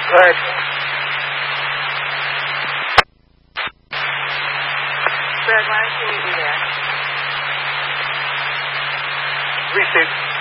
Go ahead. Fred, why don't you meet me there? Received.